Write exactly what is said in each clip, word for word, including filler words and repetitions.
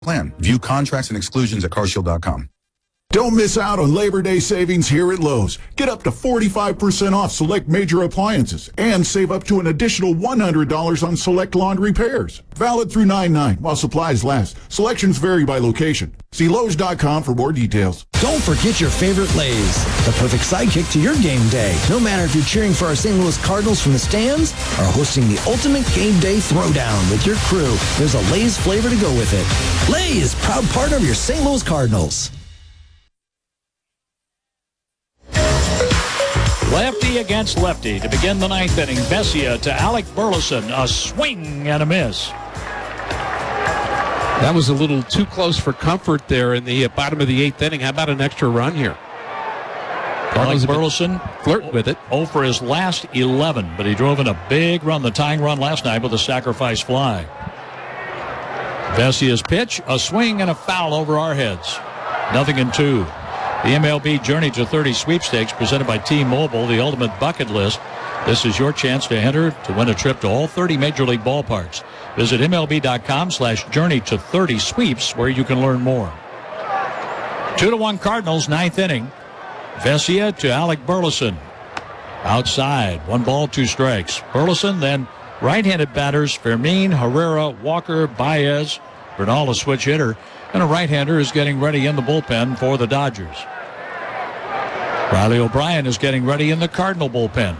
plan. View contracts and exclusions at car shield dot com. Don't miss out on Labor Day savings here at Lowe's. Get up to forty-five percent off select major appliances and save up to an additional one hundred dollars on select lawn repairs. Valid through nine nine while supplies last. Selections vary by location. See Lowe's dot com for more details. Don't forget your favorite Lay's, the perfect sidekick to your game day. No matter if you're cheering for our Saint Louis Cardinals from the stands or hosting the ultimate game day throwdown with your crew, there's a Lay's flavor to go with it. Lay's, proud partner of your Saint Louis Cardinals. Lefty against lefty to begin the ninth inning. Vesia to Alec Burleson. A swing and a miss. That was a little too close for comfort there in the bottom of the eighth inning. How about an extra run here? Alec Burleson flirt with it. oh for his last eleven, but he drove in a big run, the tying run last night with a sacrifice fly. Vesia's pitch, a swing and a foul over our heads. Nothing in two. The M L B Journey to thirty sweepstakes presented by T-Mobile, the ultimate bucket list. This is your chance to enter to win a trip to all thirty Major League ballparks. Visit M L B dot com slash journey to thirty sweeps where you can learn more. Two to one Cardinals, ninth inning. Vesia to Alec Burleson. Outside, one ball, two strikes. Burleson, then right-handed batters Fermin, Herrera, Walker, Baez. Bernal, a switch hitter. And a right-hander is getting ready in the bullpen for the Dodgers. Riley O'Brien is getting ready in the Cardinal bullpen.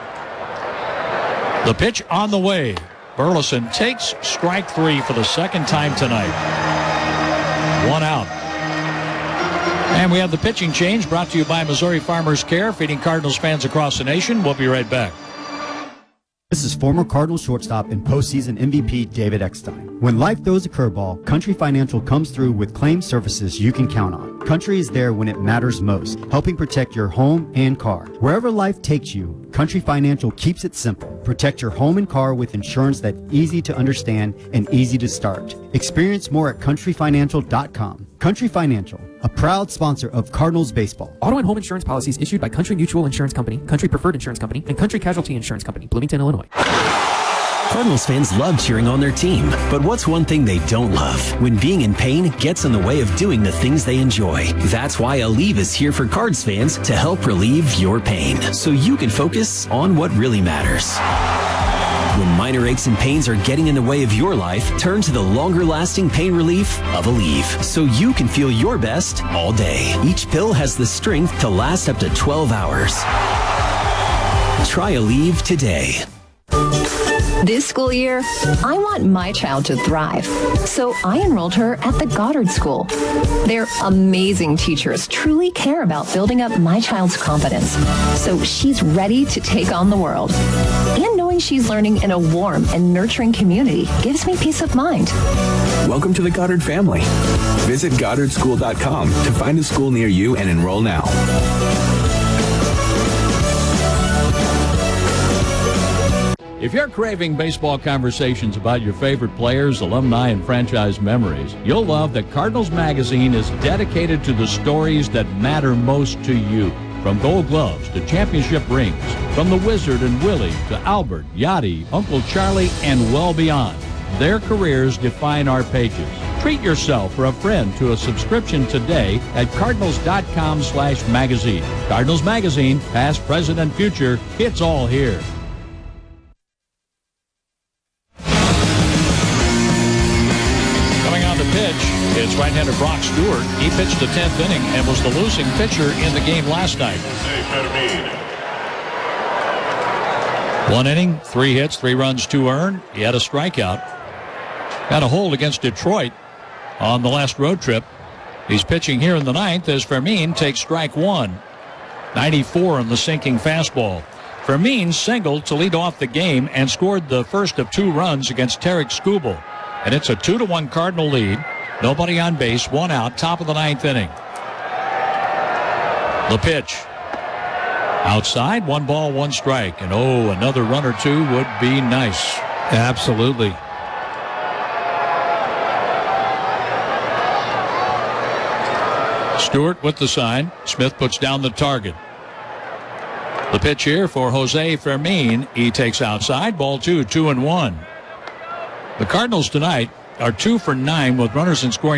The pitch on the way. Burleson takes strike three for the second time tonight. One out. And we have the pitching change brought to you by Missouri Farmers Care, feeding Cardinals fans across the nation. We'll be right back. This is former Cardinals shortstop and postseason M V P David Eckstein. When life throws a curveball, Country Financial comes through with claim services you can count on. Country is there when it matters most, helping protect your home and car. Wherever life takes you, Country Financial keeps it simple. Protect your home and car with insurance that's easy to understand and easy to start. Experience more at country financial dot com. Country Financial, a proud sponsor of Cardinals baseball. Auto and home insurance policies issued by Country Mutual Insurance Company, Country Preferred Insurance Company, and Country Casualty Insurance Company, Bloomington, Illinois. Cardinals fans love cheering on their team, but what's one thing they don't love? When being in pain gets in the way of doing the things they enjoy. That's why Aleve is here for Cards fans to help relieve your pain, so you can focus on what really matters. When minor aches and pains are getting in the way of your life, turn to the longer-lasting pain relief of Aleve, so you can feel your best all day. Each pill has the strength to last up to twelve hours. Try Aleve today. This school year, I want my child to thrive, so I enrolled her at the Goddard School. Their amazing teachers truly care about building up my child's confidence, so she's ready to take on the world. And knowing she's learning in a warm and nurturing community gives me peace of mind. Welcome to the Goddard family. Visit goddard school dot com to find a school near you and enroll now. If you're craving baseball conversations about your favorite players, alumni, and franchise memories, you'll love that Cardinals Magazine is dedicated to the stories that matter most to you. From Gold Gloves to championship rings, from the Wizard and Willie to Albert, Yachty, Uncle Charlie, and well beyond. Their careers define our pages. Treat yourself or a friend to a subscription today at cardinals dot com slash magazine. Cardinals Magazine, past, present, and future, it's all here. Pitch. It's right-hander Brock Stewart. He pitched the tenth inning and was the losing pitcher in the game last night. One inning, three hits, three runs, two earned. He had a strikeout. Got a hold against Detroit on the last road trip. He's pitching here in the ninth as Fermin takes strike one. ninety-four on the sinking fastball. Fermin singled to lead off the game and scored the first of two runs against Tarek Skubal. And it's a two to one Cardinal lead. Nobody on base, one out, top of the ninth inning. The pitch. Outside, one ball, one strike. And oh, another run or two would be nice. Absolutely. Stewart with the sign. Smith puts down the target. The pitch here for Jose Fermin. He takes outside, ball two, two and one. The Cardinals tonight are two for nine with runners in scoring